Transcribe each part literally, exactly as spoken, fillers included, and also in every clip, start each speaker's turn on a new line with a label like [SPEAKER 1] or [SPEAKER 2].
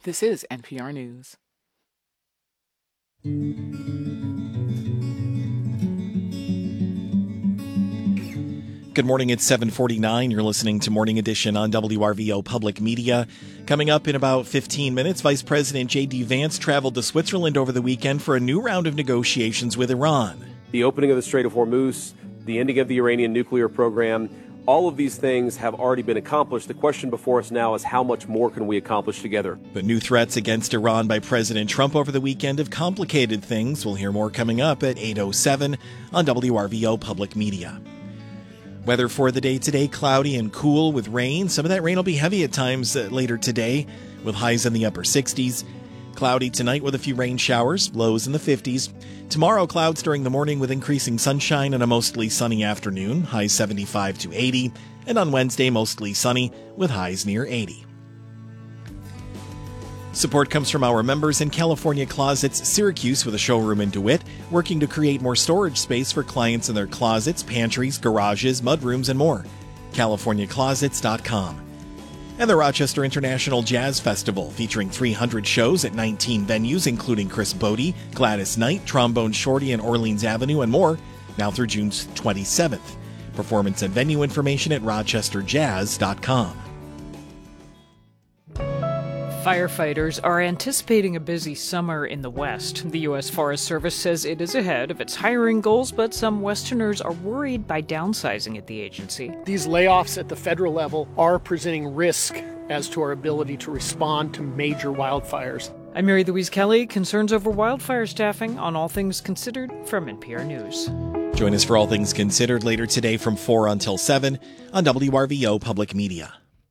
[SPEAKER 1] This is N P R News.
[SPEAKER 2] Good morning, it's seven forty-nine. You're listening to Morning Edition on W R V O Public Media. Coming up in about fifteen minutes, Vice President J D. Vance traveled to Switzerland over the weekend for a new round of negotiations with Iran.
[SPEAKER 3] The opening of the Strait of Hormuz, the ending of the Iranian nuclear program, all of these things have already been accomplished. The question before us now is how much more can we accomplish together?
[SPEAKER 2] But new threats against Iran by President Trump over the weekend have complicated things. We'll hear more coming up at eight oh seven on W R V O Public Media. Weather for the day today, cloudy and cool with rain. Some of that rain will be heavy at times uh, later today, with highs in the upper sixties. Cloudy tonight with a few rain showers, lows in the fifties. Tomorrow, clouds during the morning with increasing sunshine and a mostly sunny afternoon, highs seventy-five to eighty. And on Wednesday, mostly sunny with highs near eighty. Support comes from our members in California Closets Syracuse with a showroom in DeWitt, working to create more storage space for clients in their closets, pantries, garages, mudrooms, and more. California Closets dot com. And the Rochester International Jazz Festival, featuring three hundred shows at nineteen venues, including Chris Bodie, Gladys Knight, Trombone Shorty, and Orleans Avenue, and more, now through June twenty-seventh. Performance and venue information at Rochester Jazz dot com.
[SPEAKER 4] Firefighters are anticipating a busy summer in the West. The U S Forest Service says it is ahead of its hiring goals, but some Westerners are worried by downsizing at the agency.
[SPEAKER 5] These layoffs at the federal level are presenting risk as to our ability to respond to major wildfires.
[SPEAKER 4] I'm Mary Louise Kelly. Concerns over wildfire staffing on All Things Considered from N P R News.
[SPEAKER 2] Join us for All Things Considered later today from four until seven on W R V O Public Media.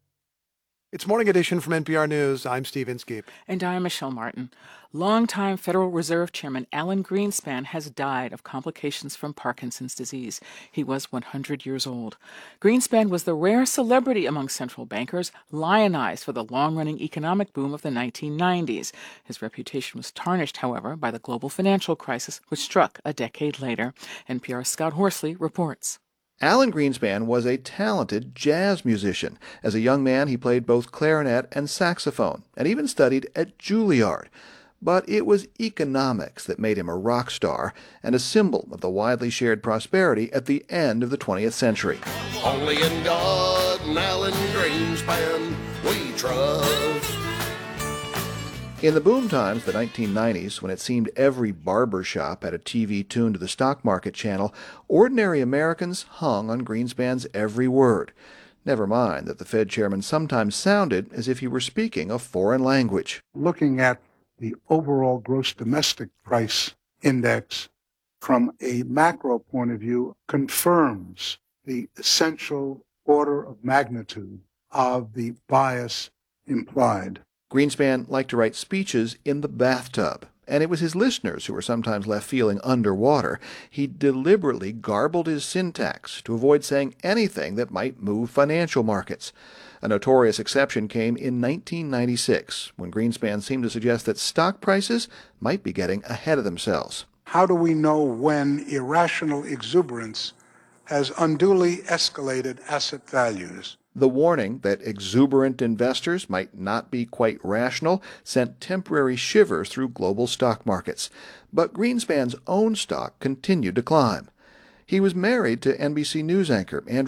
[SPEAKER 6] It's Morning Edition from N P R News. I'm Steve Inskeep.
[SPEAKER 1] And I'm Michelle Martin. Longtime Federal Reserve Chairman Alan Greenspan has died of complications from Parkinson's disease. He was one hundred years old. Greenspan was the rare celebrity among central bankers, lionized for the long-running economic boom of the nineteen nineties. His reputation was tarnished, however, by the global financial crisis, which struck a decade later. N P R's Scott Horsley reports.
[SPEAKER 7] Alan Greenspan was a talented jazz musician. As a young man, he played both clarinet and saxophone, and even studied at Juilliard. But it was economics that made him a rock star and a symbol of the widely shared prosperity at the end of the twentieth century.
[SPEAKER 8] Only in God and Alan Greenspan we trust.
[SPEAKER 7] In the boom times, the nineteen nineties, when it seemed every barber shop had a T V tuned to the stock market channel, ordinary Americans hung on Greenspan's every word. Never mind that the Fed chairman sometimes sounded as if he were speaking a foreign language.
[SPEAKER 9] Looking at the overall gross domestic price index from a macro point of view confirms the essential order of magnitude of the bias implied.
[SPEAKER 7] Greenspan liked to write speeches in the bathtub, and it was his listeners who were sometimes left feeling underwater. He deliberately garbled his syntax to avoid saying anything that might move financial markets. A notorious exception came in nineteen ninety-six, when Greenspan seemed to suggest that stock prices might be getting ahead of themselves.
[SPEAKER 9] How do we know when irrational exuberance has unduly escalated asset values?
[SPEAKER 7] The warning that exuberant investors might not be quite rational sent temporary shivers through global stock markets. But Greenspan's own stock continued to climb. He was married to N B C News anchor Andrew